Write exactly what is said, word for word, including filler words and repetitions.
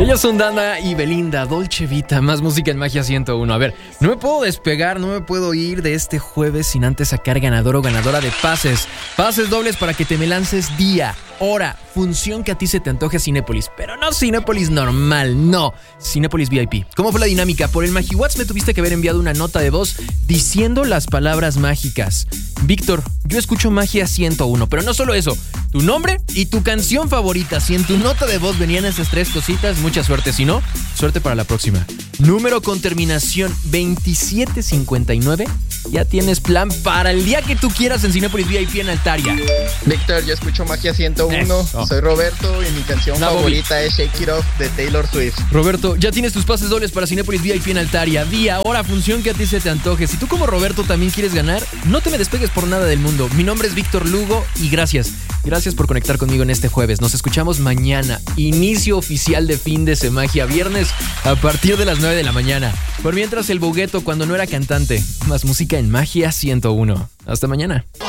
Ellas son Dana y Belinda, Dolce Vita, más música en Magia ciento uno. A ver, no me puedo despegar, no me puedo ir de este jueves sin antes sacar ganador o ganadora de pases. Pases dobles para que te me lances día, hora, función que a ti se te antoje a Cinépolis. Pero no Cinépolis normal, no. Cinépolis V I P. ¿Cómo fue la dinámica? Por el MagiWhat's me tuviste que haber enviado una nota de voz diciendo las palabras mágicas. Víctor, yo escucho Magia ciento uno, pero no solo eso. Tu nombre y tu canción favorita. Si en tu nota de voz venían esas tres cositas, mucha suerte. Si no, suerte para la próxima. Número con terminación veintisiete cincuenta y nueve. Ya tienes plan para el día que tú quieras en Cinépolis V I P en Altaria. Víctor, yo escucho Magia ciento uno. Eso. Soy Roberto y mi canción La favorita Bobby. es Shake It Off de Taylor Swift. Roberto, ya tienes tus pases dobles para Cinépolis V I P en Altaria. Día, hora, función que a ti se te antoje. Si tú como Roberto también quieres ganar, no te me despegues por nada del mundo. Mi nombre es Víctor Lugo y gracias. Gracias por conectar conmigo en este jueves. Nos escuchamos mañana. Inicio oficial de fin de Semagia. Viernes a partir de las nueve de la mañana. Por mientras el Bogueto cuando no era cantante. Más música en Magia ciento uno. Hasta mañana.